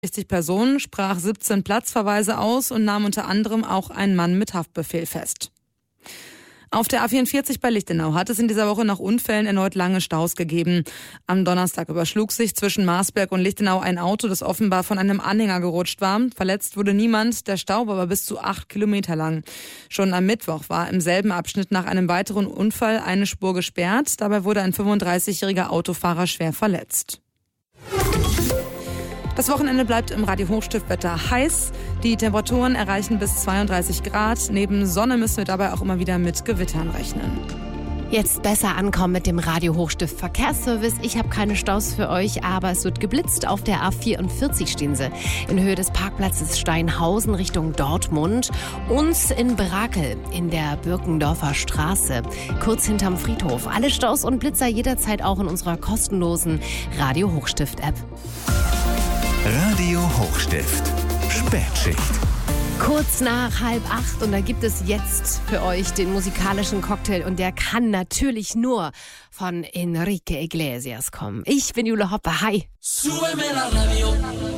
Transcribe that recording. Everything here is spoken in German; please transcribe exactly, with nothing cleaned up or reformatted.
sechzig Personen, sprach siebzehn Platzverweise aus und nahm unter anderem auch einen Mann mit Haftbefehl fest. Auf der A vierundvierzig bei Lichtenau hat es in dieser Woche nach Unfällen erneut lange Staus gegeben. Am Donnerstag überschlug sich zwischen Marsberg und Lichtenau ein Auto, das offenbar von einem Anhänger gerutscht war. Verletzt wurde niemand, der Stau war aber bis zu acht Kilometer lang. Schon am Mittwoch war im selben Abschnitt nach einem weiteren Unfall eine Spur gesperrt. Dabei wurde ein fünfunddreißigjähriger Autofahrer schwer verletzt. Das Wochenende bleibt im Radio-Hochstift-Wetter heiß. Die Temperaturen erreichen bis zweiunddreißig Grad. Neben Sonne müssen wir dabei auch immer wieder mit Gewittern rechnen. Jetzt besser ankommen mit dem Radio-Hochstift Verkehrsservice. Ich habe keine Staus für euch, aber es wird geblitzt. Auf der A vierundvierzig stehen sie in Höhe des Parkplatzes Steinhausen Richtung Dortmund und in Brakel in der Birkendorfer Straße, kurz hinterm Friedhof. Alle Staus und Blitzer jederzeit auch in unserer kostenlosen Radio-Hochstift-App. Radio Hochstift. Spätschicht. Kurz nach halb acht und da gibt es jetzt für euch den musikalischen Cocktail und der kann natürlich nur von Enrique Iglesias kommen. Ich bin Jule Hoppe. Hi. Súbeme la radio.